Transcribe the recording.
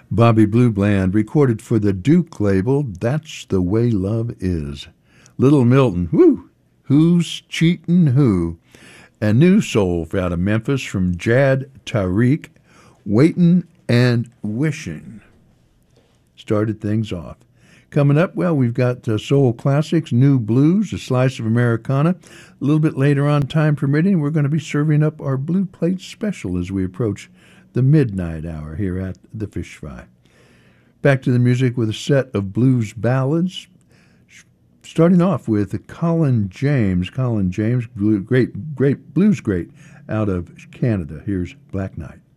Bobby Blue Bland recorded for the Duke label, That's the Way Love Is. Little Milton, whoo, Who's Cheatin' Who? And New Soul out of Memphis from Jad Tariq, Waitin' and Wishin'. Started things off. Coming up, well, we've got soul classics, new blues, a slice of Americana. A little bit later on, time permitting, we're going to be serving up our Blue Plate special as we approach the midnight hour here at the Fish Fry. Back to the music with a set of blues ballads, starting off with Colin James. Colin James, great blues great out of Canada. Here's Black Knight.